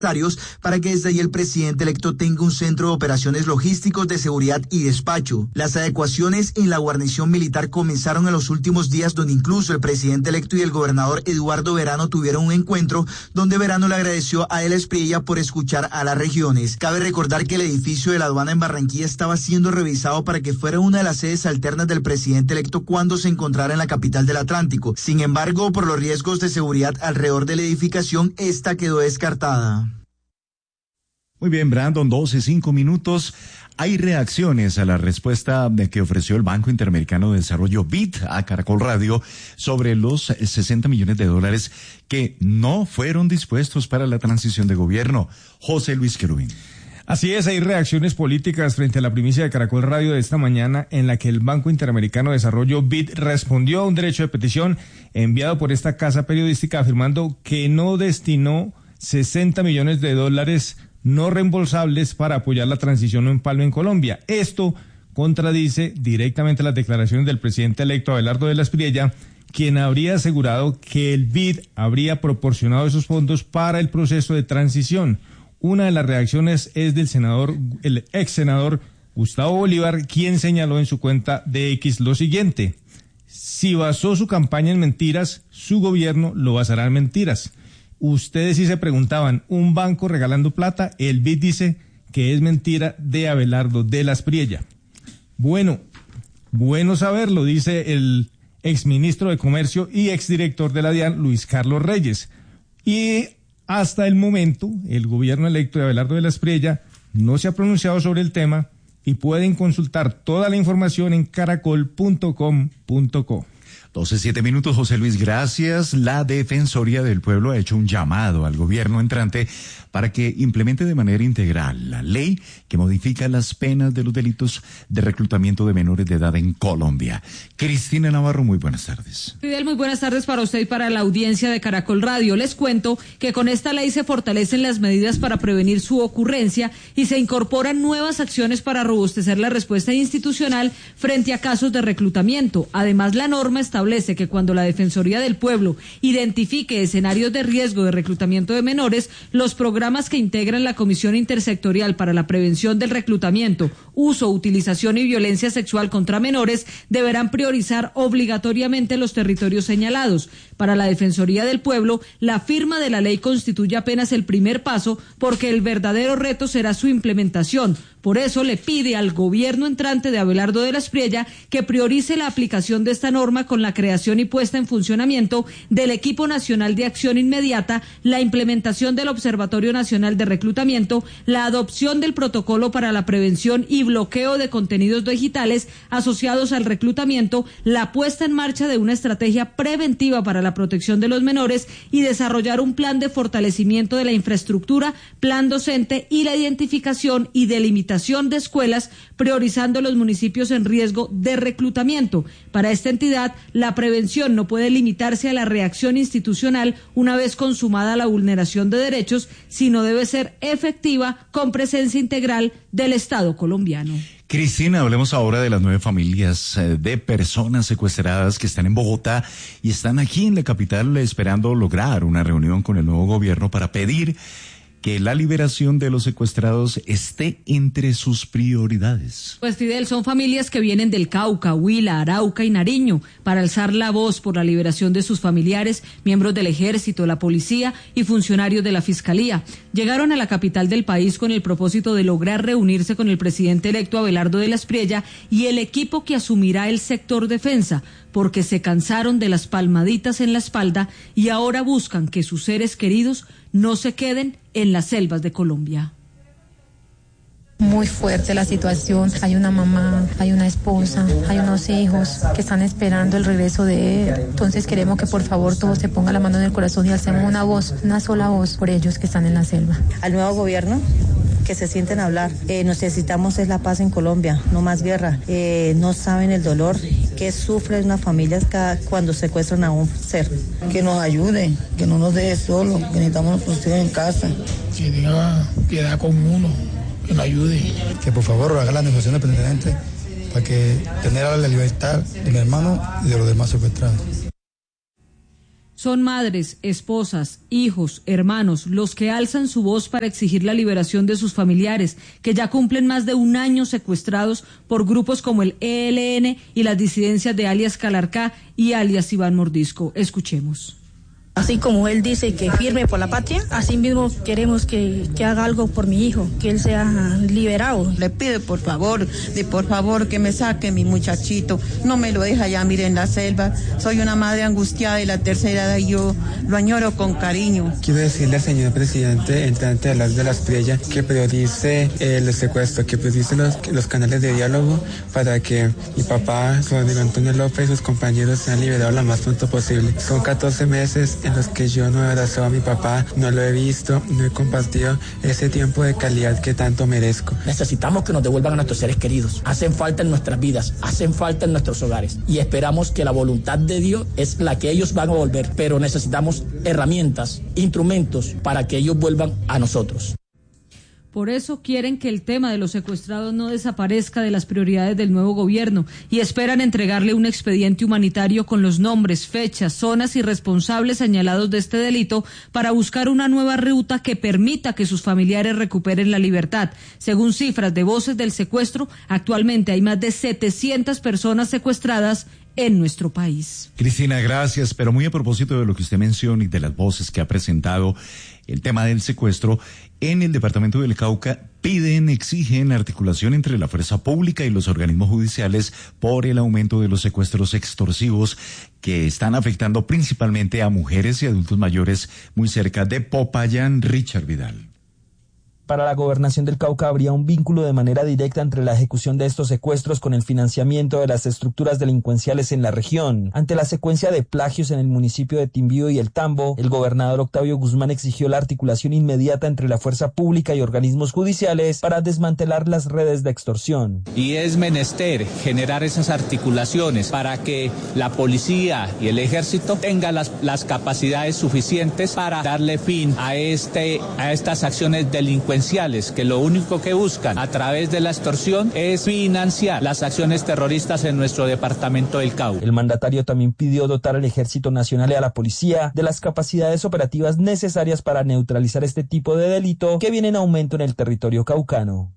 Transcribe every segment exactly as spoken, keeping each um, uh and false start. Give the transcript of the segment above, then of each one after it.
para que desde ahí el presidente electo tenga un centro de operaciones logísticos de seguridad y despacho. Las adecuaciones en la guarnición militar comenzaron en los últimos días, donde incluso el presidente electo y el gobernador Eduardo Verano tuvieron un encuentro donde Verano le agradeció a El Espriella por escuchar a las regiones. Cabe recordar que el edificio de la aduana en Barranquilla estaba siendo revisado para que fuera una de las sedes alternas del presidente electo cuando se encontrara en la capital del Atlántico. Sin embargo, por los riesgos de seguridad alrededor de la edificación, esta quedó descartada. Muy bien, Brandon, doce, cinco minutos. Hay reacciones a la respuesta de que ofreció el Banco Interamericano de Desarrollo B I D a Caracol Radio sobre los sesenta millones de dólares que no fueron dispuestos para la transición de gobierno. José Luis Querubín. Así es, hay reacciones políticas frente a la primicia de Caracol Radio de esta mañana en la que el Banco Interamericano de Desarrollo B I D respondió a un derecho de petición enviado por esta casa periodística afirmando que no destinó sesenta millones de dólares no reembolsables para apoyar la transición en Palma en Colombia. Esto contradice directamente las declaraciones del presidente electo Abelardo de la Espriella, quien habría asegurado que el B I D habría proporcionado esos fondos para el proceso de transición. Una de las reacciones es del senador, el ex senador Gustavo Bolívar, quien señaló en su cuenta de X lo siguiente: si basó su campaña en mentiras, su gobierno lo basará en mentiras. Ustedes sí se preguntaban, ¿un banco regalando plata? El B I D dice que es mentira de Abelardo de la Espriella. Bueno, bueno saberlo, dice el exministro de Comercio y exdirector de la DIAN, Luis Carlos Reyes. Y hasta el momento, el gobierno electo de Abelardo de la Espriella no se ha pronunciado sobre el tema y pueden consultar toda la información en caracol punto com punto co. doce, siete minutos, José Luis, gracias. La Defensoría del Pueblo ha hecho un llamado al gobierno entrante para que implemente de manera integral la ley que modifica las penas de los delitos de reclutamiento de menores de edad en Colombia. Cristina Navarro, muy buenas tardes. Fidel, muy buenas tardes para usted y para la audiencia de Caracol Radio. Les cuento que con esta ley se fortalecen las medidas para prevenir su ocurrencia y se incorporan nuevas acciones para robustecer la respuesta institucional frente a casos de reclutamiento. Además, la norma establece que cuando la Defensoría del Pueblo identifique escenarios de riesgo de reclutamiento de menores, los programas que integran la Comisión Intersectorial para la Prevención del Reclutamiento, Uso, Utilización y Violencia Sexual contra Menores deberán priorizar obligatoriamente los territorios señalados. Para la Defensoría del Pueblo, la firma de la ley constituye apenas el primer paso porque el verdadero reto será su implementación. Por eso le pide al gobierno entrante de Abelardo de la Espriella que priorice la aplicación de esta norma con la creación y puesta en funcionamiento del Equipo Nacional de Acción Inmediata, la implementación del Observatorio Nacional de Reclutamiento, la adopción del protocolo para la prevención y bloqueo de contenidos digitales asociados al reclutamiento, la puesta en marcha de una estrategia preventiva para la protección de los menores y desarrollar un plan de fortalecimiento de la infraestructura, plan docente y la identificación y delimitación de escuelas, priorizando los municipios en riesgo de reclutamiento. Para esta entidad, la prevención no puede limitarse a la reacción institucional una vez consumada la vulneración de derechos, sino debe ser efectiva con presencia integral del Estado colombiano. Cristina, hablemos ahora de las nueve familias de personas secuestradas que están en Bogotá y están aquí en la capital esperando lograr una reunión con el nuevo gobierno para pedir que la liberación de los secuestrados esté entre sus prioridades. Pues Fidel, son familias que vienen del Cauca, Huila, Arauca y Nariño para alzar la voz por la liberación de sus familiares, miembros del ejército, la policía y funcionarios de la fiscalía. Llegaron a la capital del país con el propósito de lograr reunirse con el presidente electo Abelardo de la Espriella y el equipo que asumirá el sector defensa, porque se cansaron de las palmaditas en la espalda y ahora buscan que sus seres queridos no se queden en las selvas de Colombia. Muy fuerte la situación, hay una mamá, hay una esposa, hay unos hijos que están esperando el regreso de él. Entonces queremos que por favor todos se pongan la mano en el corazón y alcemos una voz, una sola voz por ellos que están en la selva. Al nuevo gobierno, que se sienten a hablar. Eh, necesitamos es la paz en Colombia, no más guerra. Eh, no saben el dolor que sufren las familias cada, cuando secuestran a un ser. Que nos ayude, que no nos deje solos, que necesitamos nuestros hijos en casa. Que tenga piedad con uno, que nos ayude. Que por favor haga las negociaciones pertinentes para que tener la libertad de mi hermano y de los demás secuestrados. Son madres, esposas, hijos, hermanos, los que alzan su voz para exigir la liberación de sus familiares, que ya cumplen más de un año secuestrados por grupos como el E L N y las disidencias de alias Calarcá y alias Iván Mordisco. Escuchemos. Así como él dice que firme por la patria, así mismo queremos que, que haga algo por mi hijo, que él sea liberado. Le pido por favor, de por favor que me saque mi muchachito, no me lo deja ya, mire, en la selva. Soy una madre angustiada de la tercera edad y yo lo añoro con cariño. Quiero decirle al señor presidente, entrante de las de las Priella, que priorice el secuestro, que priorice los, los canales de diálogo para que mi papá, Rodrigo Antonio López y sus compañeros sean liberados lo más pronto posible. Son catorce meses en los que yo no he abrazado a mi papá, no lo he visto, no he compartido ese tiempo de calidad que tanto merezco. Necesitamos que nos devuelvan a nuestros seres queridos. Hacen falta en nuestras vidas, hacen falta en nuestros hogares. Y esperamos que la voluntad de Dios es la que ellos van a volver. Pero necesitamos herramientas, instrumentos para que ellos vuelvan a nosotros. Por eso quieren que el tema de los secuestrados no desaparezca de las prioridades del nuevo gobierno y esperan entregarle un expediente humanitario con los nombres, fechas, zonas y responsables señalados de este delito para buscar una nueva ruta que permita que sus familiares recuperen la libertad. Según cifras de Voces del Secuestro, actualmente hay más de setecientas personas secuestradas en nuestro país. Cristina, gracias, pero muy a propósito de lo que usted menciona y de las voces que ha presentado, el tema del secuestro, en el departamento del Cauca piden, exigen articulación entre la fuerza pública y los organismos judiciales por el aumento de los secuestros extorsivos que están afectando principalmente a mujeres y adultos mayores muy cerca de Popayán. Richard Vidal. Para la gobernación del Cauca habría un vínculo de manera directa entre la ejecución de estos secuestros con el financiamiento de las estructuras delincuenciales en la región. Ante la secuencia de plagios en el municipio de Timbío y El Tambo, el gobernador Octavio Guzmán exigió la articulación inmediata entre la fuerza pública y organismos judiciales para desmantelar las redes de extorsión. Y es menester generar esas articulaciones para que la policía y el ejército tengan las, las capacidades suficientes para darle fin a, este, a estas acciones delincuenciales que lo único que buscan a través de la extorsión es financiar las acciones terroristas en nuestro departamento del Cauca. El mandatario también pidió dotar al Ejército Nacional y a la policía de las capacidades operativas necesarias para neutralizar este tipo de delito que viene en aumento en el territorio caucano.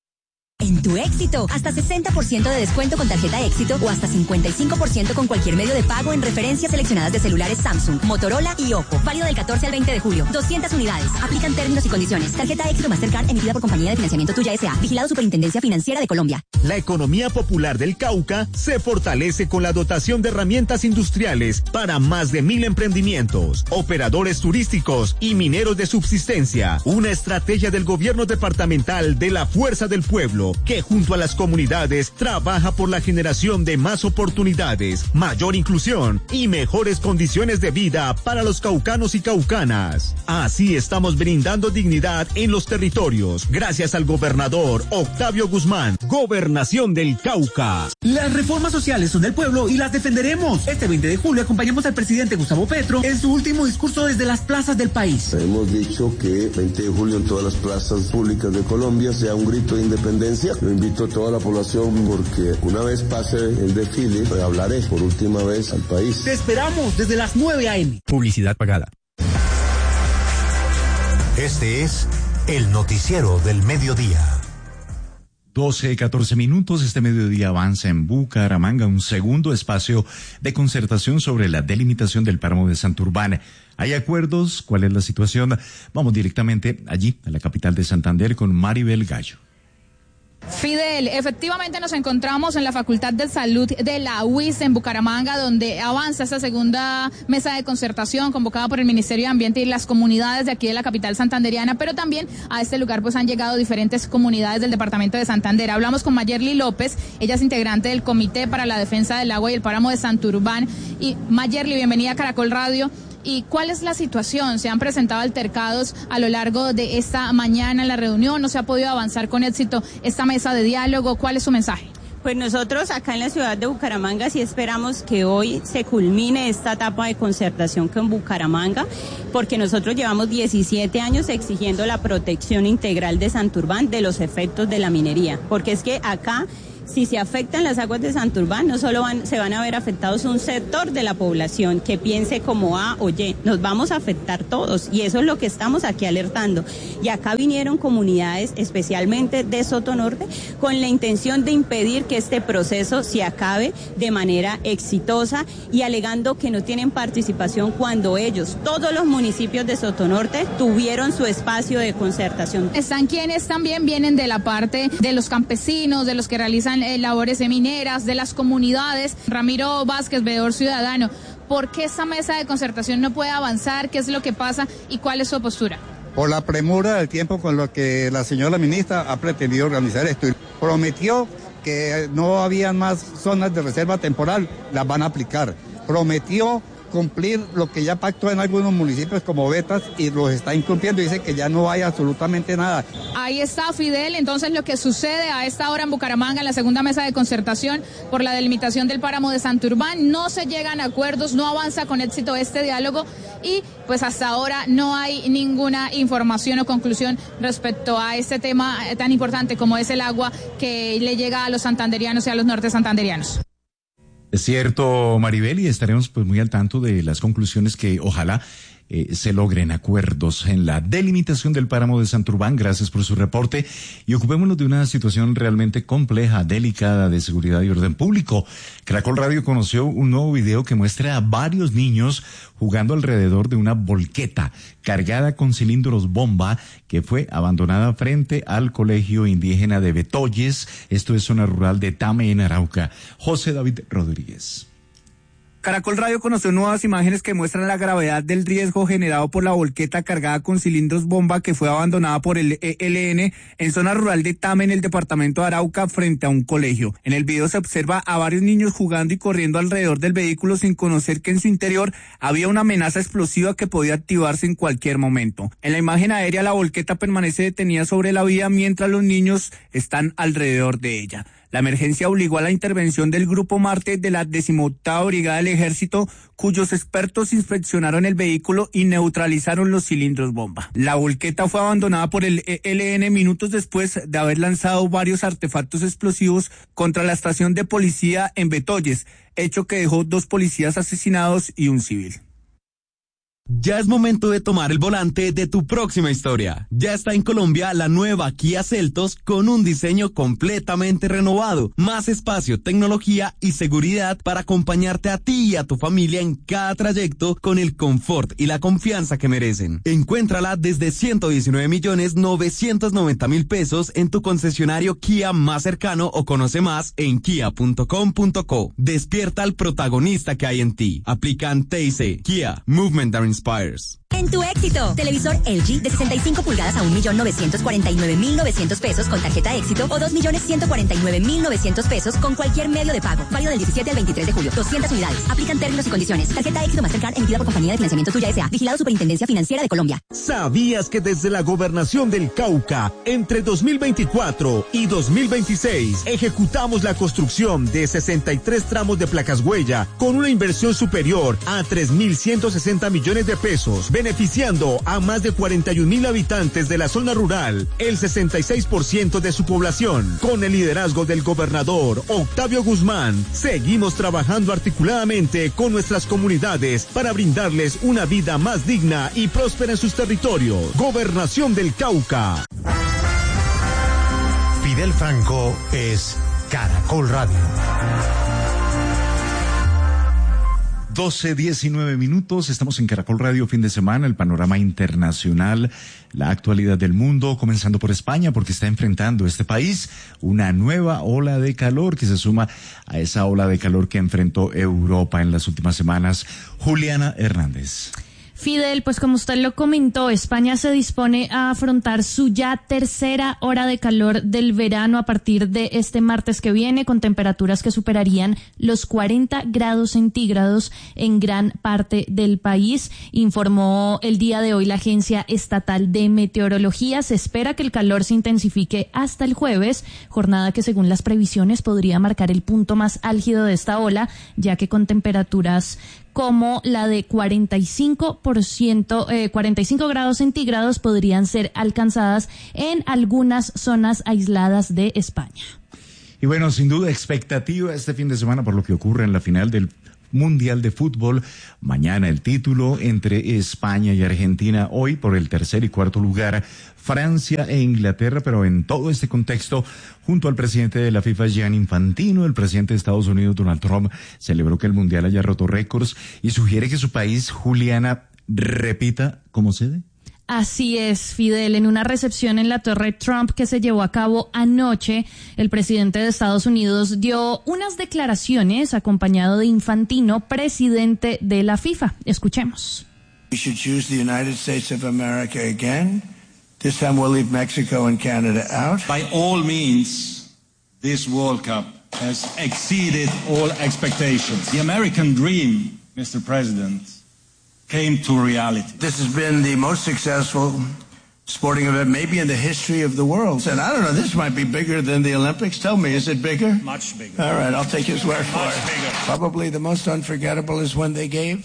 En Tu Éxito, hasta sesenta por ciento de descuento con tarjeta Éxito o hasta cincuenta y cinco por ciento con cualquier medio de pago en referencias seleccionadas de celulares Samsung, Motorola y Oppo. Válido del catorce al veinte de julio. doscientas unidades. Aplican términos y condiciones. Tarjeta Éxito Mastercard emitida por Compañía de Financiamiento Tuya S A. Vigilado Superintendencia Financiera de Colombia. La economía popular del Cauca se fortalece con la dotación de herramientas industriales para más de mil emprendimientos, operadores turísticos y mineros de subsistencia. Una estrategia del gobierno departamental de la Fuerza del Pueblo, que junto a las comunidades trabaja por la generación de más oportunidades, mayor inclusión y mejores condiciones de vida para los caucanos y caucanas. Así estamos brindando dignidad en los territorios, gracias al gobernador Octavio Guzmán. Gobernación del Cauca. Las reformas sociales son del pueblo y las defenderemos. Este veinte de julio acompañamos al presidente Gustavo Petro en su último discurso desde las plazas del país. Hemos dicho que veinte de julio en todas las plazas públicas de Colombia sea un grito de independencia. Yo invito a toda la población porque una vez pase el desfile, hablaré por última vez al país. Te esperamos desde las nueve a eme Publicidad pagada. Este es el noticiero del mediodía. doce, catorce minutos, este mediodía avanza en Bucaramanga un segundo espacio de concertación sobre la delimitación del páramo de Santurbán. ¿Hay acuerdos? ¿Cuál es la situación? Vamos directamente allí, a la capital de Santander, con Maribel Gallo. Fidel, efectivamente nos encontramos en la Facultad de Salud de la U I S en Bucaramanga, donde avanza esta segunda mesa de concertación convocada por el Ministerio de Ambiente y las comunidades de aquí de la capital santandereana, pero también a este lugar pues han llegado diferentes comunidades del departamento de Santander. Hablamos con Mayerly López, ella es integrante del Comité para la Defensa del Agua y el Páramo de Santurbán. Y Mayerly, bienvenida a Caracol Radio. ¿Y cuál es la situación? ¿Se han presentado altercados a lo largo de esta mañana en la reunión? ¿No se ha podido avanzar con éxito esta mesa de diálogo? ¿Cuál es su mensaje? Pues nosotros acá en la ciudad de Bucaramanga sí esperamos que hoy se culmine esta etapa de concertación con Bucaramanga, porque nosotros llevamos diecisiete años exigiendo la protección integral de Santurbán de los efectos de la minería, porque es que acá si se afectan las aguas de Santurbán, no solo van, se van a ver afectados un sector de la población que piense como A o Y, nos vamos a afectar todos y eso es lo que estamos aquí alertando. Y acá vinieron comunidades, especialmente de Sotonorte, con la intención de impedir que este proceso se acabe de manera exitosa y alegando que no tienen participación cuando ellos, todos los municipios de Sotonorte, tuvieron su espacio de concertación. Están quienes también vienen de la parte de los campesinos, de los que realizan eh, labores de mineras, de las comunidades. Ramiro Vázquez, veedor ciudadano, ¿por qué esta mesa de concertación no puede avanzar? ¿Qué es lo que pasa y cuál es su postura? Por la premura del tiempo con lo que la señora ministra ha pretendido organizar esto. Prometió que no había más zonas de reserva temporal, las van a aplicar. Prometió cumplir lo que ya pactó en algunos municipios como Betas y los está incumpliendo, dice que ya no hay absolutamente nada. Ahí está, Fidel, entonces lo que sucede a esta hora en Bucaramanga, en la segunda mesa de concertación por la delimitación del páramo de Santurbán, no se llegan a acuerdos, no avanza con éxito este diálogo y pues hasta ahora no hay ninguna información o conclusión respecto a este tema tan importante como es el agua que le llega a los santanderianos y a los norte santanderianos. Es cierto, Maribel, y estaremos pues muy al tanto de las conclusiones que ojalá eh, se logren acuerdos en la delimitación del páramo de Santurbán. Gracias por su reporte y ocupémonos de una situación realmente compleja, delicada de seguridad y orden público. Caracol Radio conoció un nuevo video que muestra a varios niños jugando alrededor de una volqueta cargada con cilindros bomba que fue abandonada frente al colegio indígena de Betoyes. Esto es zona rural de Tame en Arauca. José David Rodríguez. Caracol Radio conoció nuevas imágenes que muestran la gravedad del riesgo generado por la volqueta cargada con cilindros bomba que fue abandonada por el E L N en zona rural de Tame en el departamento de Arauca frente a un colegio. En el video se observa a varios niños jugando y corriendo alrededor del vehículo sin conocer que en su interior había una amenaza explosiva que podía activarse en cualquier momento. En la imagen aérea la volqueta permanece detenida sobre la vía mientras los niños están alrededor de ella. La emergencia obligó a la intervención del Grupo Marte de la decimoctava Brigada del Ejército, cuyos expertos inspeccionaron el vehículo y neutralizaron los cilindros bomba. La volqueta fue abandonada por el E L N minutos después de haber lanzado varios artefactos explosivos contra la estación de policía en Betoyes, hecho que dejó dos policías asesinados y un civil. Ya es momento de tomar el volante de tu próxima historia. Ya está en Colombia la nueva Kia Seltos con un diseño completamente renovado, más espacio, tecnología y seguridad para acompañarte a ti y a tu familia en cada trayecto con el confort y la confianza que merecen. Encuéntrala desde ciento diecinueve millones novecientos noventa mil pesos en tu concesionario Kia más cercano o conoce más en kia punto com punto co. Despierta al protagonista que hay en ti. Aplican T I C. Kia, Movement that Inspires. En tu éxito, televisor L G de sesenta y cinco pulgadas a un millón novecientos cuarenta y nueve mil novecientos pesos con tarjeta éxito o dos millones ciento cuarenta y nueve mil novecientos pesos con cualquier medio de pago. Válido del diecisiete al veintitrés de julio. doscientas unidades. Aplican términos y condiciones. Tarjeta éxito Mastercard emitida por Compañía de Financiamiento Tuya S A. Vigilado Superintendencia Financiera de Colombia. ¿Sabías que desde la Gobernación del Cauca, entre dos mil veinticuatro y dos mil veintiséis, ejecutamos la construcción de sesenta y tres tramos de placas huella con una inversión superior a tres mil ciento sesenta millones de pesos, beneficiando a más de cuarenta y un mil habitantes de la zona rural, el sesenta y seis por ciento de su población? Con el liderazgo del gobernador Octavio Guzmán, seguimos trabajando articuladamente con nuestras comunidades para brindarles una vida más digna y próspera en sus territorios. Gobernación del Cauca. Fidel Franco es Caracol Radio. doce diecinueve minutos, estamos en Caracol Radio fin de semana, el panorama internacional, la actualidad del mundo, comenzando por España, porque está enfrentando este país una nueva ola de calor que se suma a esa ola de calor que enfrentó Europa en las últimas semanas. Juliana Hernández. Fidel, pues como usted lo comentó, España se dispone a afrontar su ya tercera hora de calor del verano a partir de este martes que viene, con temperaturas que superarían los cuarenta grados centígrados en gran parte del país, informó el día de hoy la Agencia Estatal de Meteorología. Se espera que el calor se intensifique hasta el jueves, jornada que según las previsiones podría marcar el punto más álgido de esta ola, ya que con temperaturas como la de cuarenta y cinco por ciento, eh, cuarenta y cinco grados centígrados podrían ser alcanzadas en algunas zonas aisladas de España. Y bueno, sin duda, expectativa este fin de semana por lo que ocurre en la final del Mundial de Fútbol. Mañana el título entre España y Argentina. Hoy por el tercer y cuarto lugar, Francia e Inglaterra. Pero en todo este contexto, junto al presidente de la FIFA, Gianni Infantino, el presidente de Estados Unidos, Donald Trump, celebró que el Mundial haya roto récords y sugiere que su país, Juliana, repita como sede. Así es, Fidel. En una recepción en la Torre Trump que se llevó a cabo anoche, el presidente de Estados Unidos dio unas declaraciones acompañado de Infantino, presidente de la FIFA. Escuchemos. We should choose the United States of America again. This time we'll leave Mexico and Canada out. By all means, this World Cup has exceeded all expectations. The American dream, Mister President, came to reality. This has been the most successful sporting event maybe in the history of the world. And I don't know, this might be bigger than the Olympics. Tell me, is it bigger? Much bigger. All right, I'll take his word for Much it. bigger. Probably the most unforgettable is when they gave.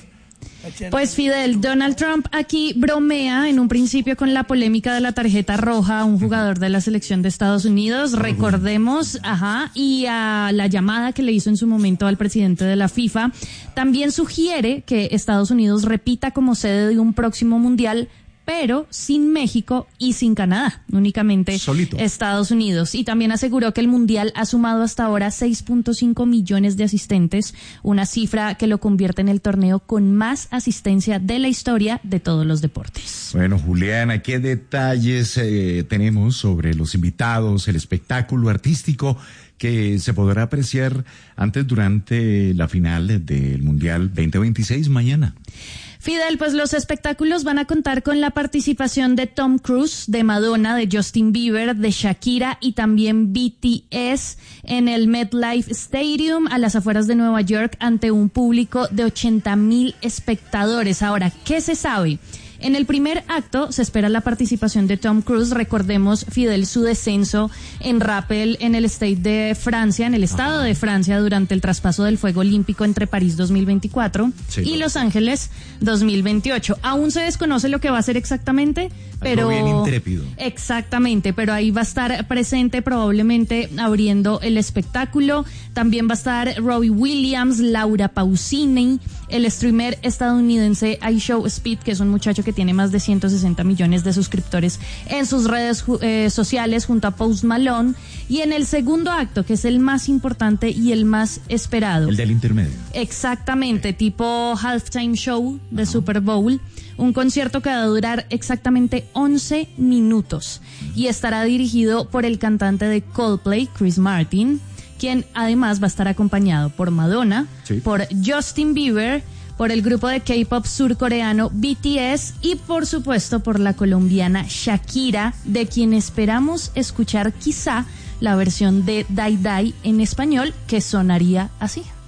Pues Fidel, Donald Trump aquí bromea en un principio con la polémica de la tarjeta roja a un jugador de la selección de Estados Unidos, recordemos, ajá, y a la llamada que le hizo en su momento al presidente de la FIFA. También sugiere que Estados Unidos repita como sede de un próximo mundial, pero sin México y sin Canadá, únicamente solito Estados Unidos. Y también aseguró que el Mundial ha sumado hasta ahora seis punto cinco millones de asistentes, una cifra que lo convierte en el torneo con más asistencia de la historia de todos los deportes. Bueno, Juliana, ¿qué detalles eh, tenemos sobre los invitados, el espectáculo artístico que se podrá apreciar antes, durante la final del Mundial veinte veintiséis mañana? Fidel, pues los espectáculos van a contar con la participación de Tom Cruise, de Madonna, de Justin Bieber, de Shakira y también B T S en el MetLife Stadium a las afueras de Nueva York ante un público de ochenta mil espectadores. Ahora, ¿qué se sabe? En el primer acto se espera la participación de Tom Cruise. Recordemos, Fidel, su descenso en rappel en el Stade de Francia, en el estado de Francia, durante el traspaso del fuego olímpico entre París dos mil veinticuatro sí, y Los Ángeles dos mil veintiocho. Aún se desconoce lo que va a ser exactamente, pero bien intrépido. Exactamente, pero ahí va a estar presente probablemente abriendo el espectáculo. También va a estar Robbie Williams, Laura Pausini, el streamer estadounidense iShowSpeed, que es un muchacho que tiene más de ciento sesenta millones de suscriptores en sus redes eh, sociales, junto a Post Malone. Y en el segundo acto, que es el más importante y el más esperado, el del intermedio, exactamente, tipo halftime show de Super Bowl, un concierto que va a durar exactamente once minutos y estará dirigido por el cantante de Coldplay, Chris Martin, quien además va a estar acompañado por Madonna, sí, por Justin Bieber, por el grupo de K-pop surcoreano B T S y por supuesto por la colombiana Shakira, de quien esperamos escuchar quizá la versión de Die Die en español, que sonaría así.